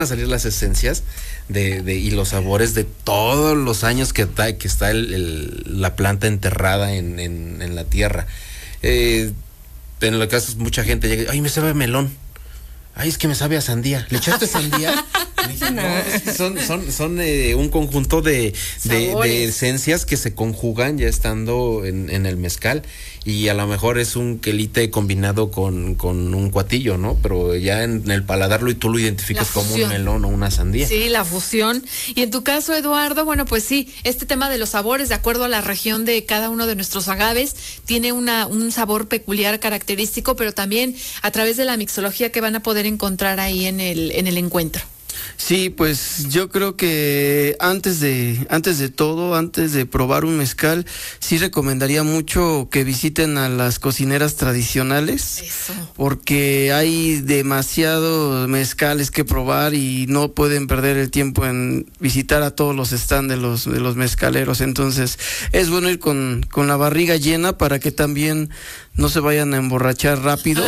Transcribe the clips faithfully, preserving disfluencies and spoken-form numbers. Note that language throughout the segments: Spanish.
a salir las esencias de, de y los sabores de todos los años que está, que está el, el, la planta enterrada en, en, en la tierra. Eh, en los casos mucha gente llega, ay, me sabe a melón. Ay, es que me sabe a sandía. ¿Le echaste sandía? Dije, no, es que son, son, son eh, un conjunto de, de, de esencias que se conjugan ya estando en, en el mezcal. Y a lo mejor es un quelite combinado con, con un cuatillo, ¿no? Pero ya en el paladar lo, tú lo identificas como un melón o una sandía. Sí, la fusión. Y en tu caso, Eduardo, bueno, pues sí, este tema de los sabores, de acuerdo a la región de cada uno de nuestros agaves, tiene una, un sabor peculiar, característico, pero también a través de la mixología que van a poder encontrar ahí en el, en el encuentro. Sí, pues yo creo que antes de antes de todo, antes de probar un mezcal, sí recomendaría mucho que visiten a las cocineras tradicionales. Eso. Porque hay demasiados mezcales que probar y no pueden perder el tiempo en visitar a todos los stands de los de los mezcaleros. Entonces, es bueno ir con con la barriga llena para que también no se vayan a emborrachar rápido,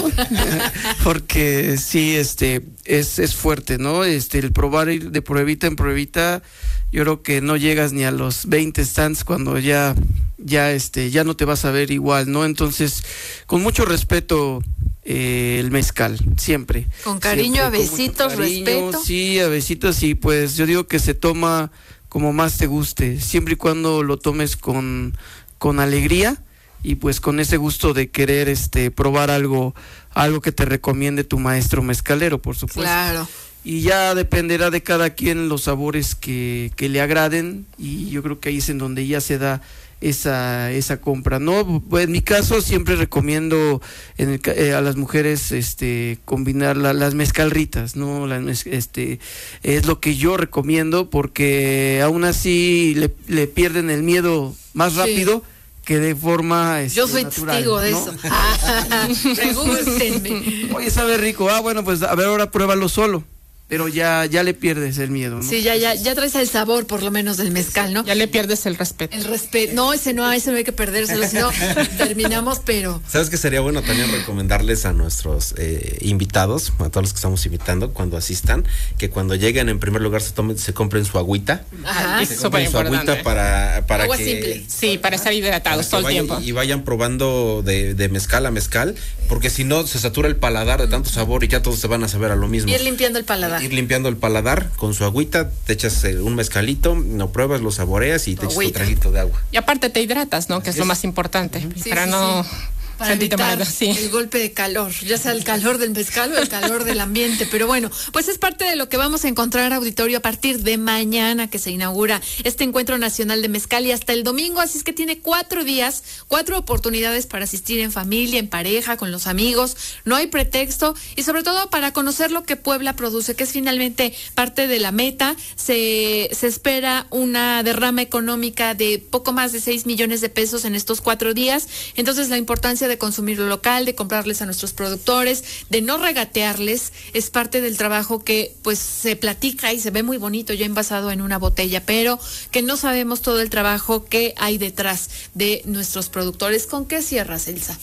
porque sí, este, es, es fuerte, ¿no? Este, el probar ir de pruebita en pruebita, yo creo que no llegas ni a los veinte stands cuando ya, ya, este, ya no te vas a ver igual, ¿no? Entonces, con mucho respeto, eh, el mezcal, siempre. Con cariño, siempre, a besitos, cariño, respeto. Sí, a besitos, y pues yo digo que se toma como más te guste, siempre y cuando lo tomes con, con alegría. Y pues con ese gusto de querer este probar algo algo que te recomiende tu maestro mezcalero, por supuesto. Claro. Y ya dependerá de cada quien los sabores que, que le agraden, y yo creo que ahí es en donde ya se da esa esa compra, ¿no? Pues en mi caso siempre recomiendo en el, eh, a las mujeres este combinar la, las mezcalritas, ¿no? Las, este es lo que yo recomiendo, porque aún así le, le pierden el miedo más rápido. Sí. Que de forma este, yo soy natural, testigo de, ¿no? Eso. Ah, pregúntenme. Oye, sabe rico. Ah, bueno, pues a ver, ahora pruébalo solo. Pero ya ya le pierdes el miedo, ¿no? Sí, ya ya ya traes el sabor, por lo menos, del mezcal, ¿no? Ya le pierdes el respeto. El respeto. No, ese no, ese no hay que perdérselo, si no terminamos, pero... ¿Sabes qué sería bueno también recomendarles a nuestros eh, invitados, a todos los que estamos invitando, cuando asistan, que cuando lleguen, en primer lugar, se tomen, se compren su agüita. Ajá. Se compren su agüita para, para agua que... simple. Sí, para estar hidratados todo el vayan, tiempo. Y vayan probando de, de mezcal a mezcal, porque si no, se satura el paladar de tanto sabor y ya todos se van a saber a lo mismo. Ir limpiando el paladar. Ir limpiando el paladar con su agüita, te echas eh, un mezcalito, lo pruebas, lo saboreas y te echas un traguito de agua. Y aparte te hidratas, ¿no? Que es, es lo más importante, sí, para sí, no... Sí. Para evitar sí. el golpe de calor, ya sea el calor del mezcal o el calor del ambiente, pero bueno, pues es parte de lo que vamos a encontrar, auditorio, a partir de mañana, que se inaugura este Encuentro Nacional de Mezcal, y hasta el domingo, así es que tiene cuatro días, cuatro oportunidades para asistir en familia, en pareja, con los amigos, no hay pretexto, y sobre todo para conocer lo que Puebla produce, que es finalmente parte de la meta. Se, se espera una derrama económica de poco más de seis millones de pesos en estos cuatro días, entonces la importancia de consumir lo local, de comprarles a nuestros productores, de no regatearles, es parte del trabajo que pues se platica y se ve muy bonito ya envasado en una botella, pero que no sabemos todo el trabajo que hay detrás de nuestros productores. ¿Con qué cierras, Elsa?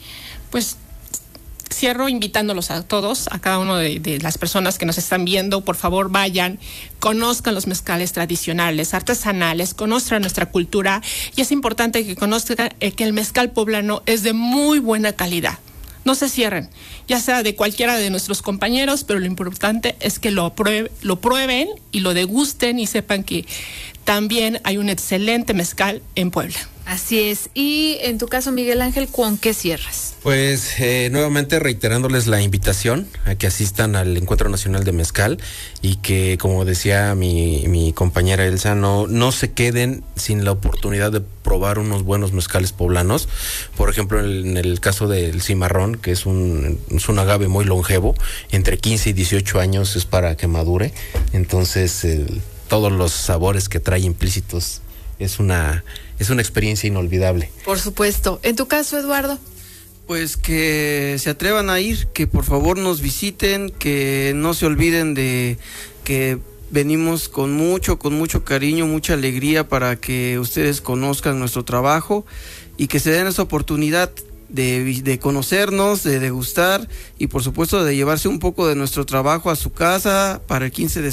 Pues cierro invitándolos a todos, a cada uno de, de las personas que nos están viendo, por favor vayan, conozcan los mezcales tradicionales, artesanales, conozcan nuestra cultura, y es importante que conozcan eh, que el mezcal poblano es de muy buena calidad. No se cierren, ya sea de cualquiera de nuestros compañeros, pero lo importante es que lo prueben, lo prueben y lo degusten y sepan que también hay un excelente mezcal en Puebla. Así es. Y en tu caso, Miguel Ángel, ¿con qué cierras? Pues eh, nuevamente reiterándoles la invitación a que asistan al Encuentro Nacional de Mezcal, y que, como decía mi, mi compañera Elsa, no, no se queden sin la oportunidad de probar unos buenos mezcales poblanos. Por ejemplo, en el caso del cimarrón, que es un, es un agave muy longevo, entre quince y dieciocho años es para que madure. Entonces, eh, todos los sabores que trae implícitos es una, es una experiencia inolvidable. Por supuesto. En tu caso, Eduardo. Pues que se atrevan a ir, que por favor nos visiten, que no se olviden de que venimos con mucho, con mucho cariño, mucha alegría para que ustedes conozcan nuestro trabajo, y que se den esa oportunidad de, de conocernos, de degustar, y por supuesto de llevarse un poco de nuestro trabajo a su casa para el quince de